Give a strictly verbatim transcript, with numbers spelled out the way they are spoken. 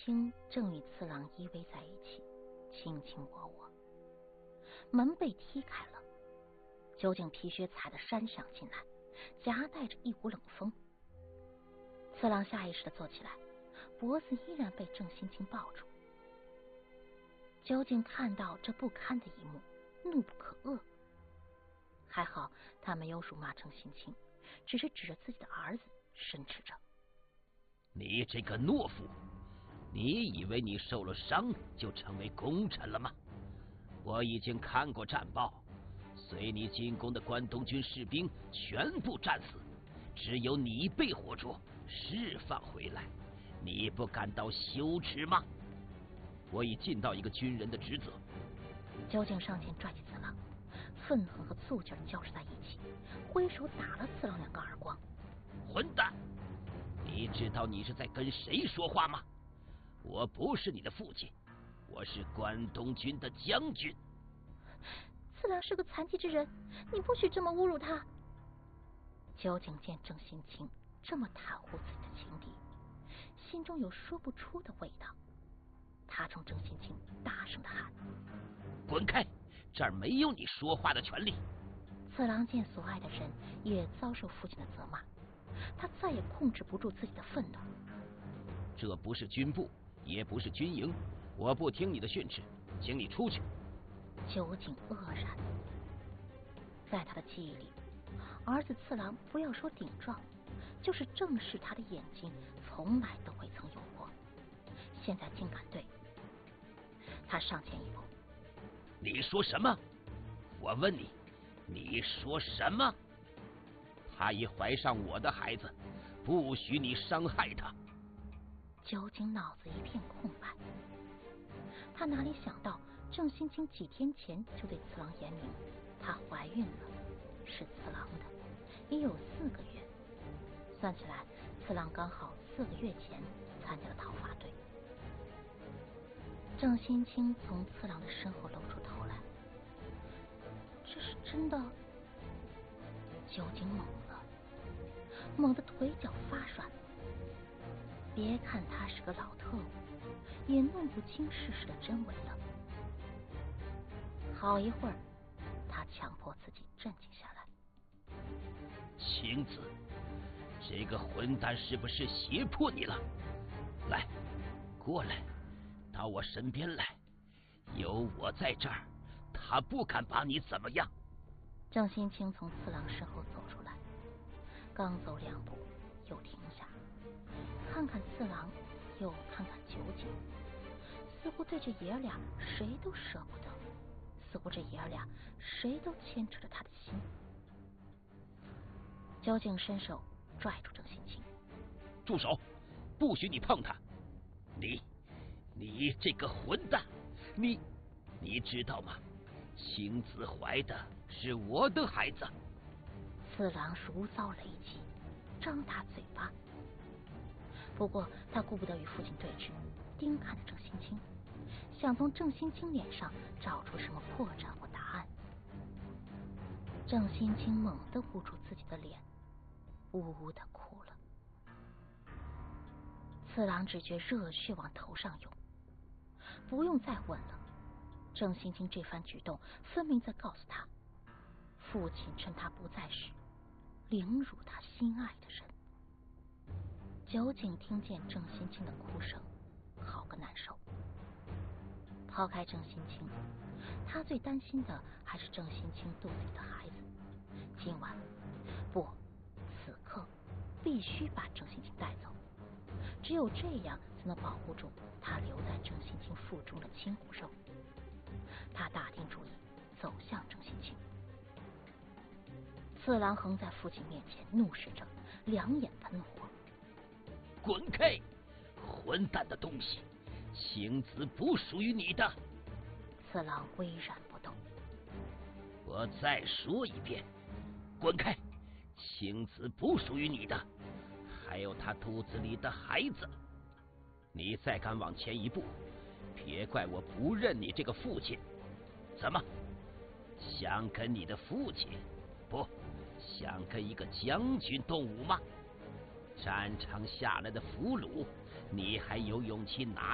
清正与次郎依偎在一起，卿卿我我。门被踢开了，酒井皮靴踩得山响进来，夹带着一股冷风。次郎下意识地坐起来，脖子依然被郑欣清抱住。酒井看到这不堪的一幕，怒不可遏。还好他没有辱骂郑欣清，只是指着自己的儿子申斥着： 你这个懦夫，你以为你受了伤就成为功臣了吗？我已经看过战报，随你进攻的关东军士兵全部战死，只有你被活捉释放回来，你不感到羞耻吗？我已尽到一个军人的职责。 酒井上前拽起次郎，愤恨和醋劲交织在一起，挥手打了次郎两个耳光。 混蛋！你知道你是在跟谁说话吗？我不是你的父亲，我是关东军的将军。 次郎是个残疾之人，你不许这么侮辱他。酒井见郑欣清这么袒护自己的情敌，心中有说不出的味道。他冲郑欣清大声的喊： 滚开，这儿没有你说话的权利。 次郎见所爱的人也遭受父亲的责骂，他再也控制不住自己的愤怒。 这不是军部，也不是军营，我不听你的训斥，请你出去。 酒井愕然，在他的记忆里，儿子次郎不要说顶撞，就是正视他的眼睛从来都未曾有过，现在竟敢对。他上前一步： 你说什么？我问你，你说什么？他已怀上我的孩子，不许你伤害他。 酒井脑子一片空白，他哪里想到郑欣清几天前就对次郎言明，她怀孕了，是次郎的，也有四个月。算起来，次郎刚好四个月前参加了讨伐队。郑欣清从次郎的身后露出头来：这是真的？酒井懵了，猛地腿脚发软。别看他是个老特务，也弄不清事实的真伪了。好一会儿，他强迫自己镇静下来。 晴子，这个混蛋是不是胁迫你了？来，过来，到我身边来，有我在这儿，他不敢把你怎么样。 郑欣清从次郎身后走出来，刚走两步又停下，看看次郎，又看看酒井，似乎对这爷儿俩谁都舍不得，似乎这爷儿俩谁都牵扯着他的心。酒井伸手拽住郑欣清： 住手，不许你碰他！你你这个混蛋，你你知道吗？晴子怀的是我的孩子。 次郎如遭雷击，张大嘴巴。不过他顾不得与父亲对峙，盯看着郑欣清，想从郑欣清脸上找出什么破绽或答案。郑欣清猛地捂住自己的脸，呜呜地哭了。次郎只觉热血往头上涌，不用再问了，郑欣清这番举动分明在告诉他，父亲趁他不在时凌辱他心爱的人。酒井听见郑欣清的哭声，好个难受。抛开郑欣清，他最担心的还是郑欣清肚子里的孩子。今晚不，此刻必须把郑欣清带走，只有这样才能保护住他留在郑欣清腹中的亲骨肉。他打定主意走向郑欣清。次郎横在父亲面前怒视着，两眼喷火： 滚开，混蛋的东西，晴子不属于你的。 次郎巍然不动。 我再说一遍，滚开，晴子不属于你的，还有她肚子里的孩子。你再敢往前一步，别怪我不认你这个父亲。怎么，想跟你的父亲，不想跟一个将军动武吗？战场下来的俘虏，你还有勇气拿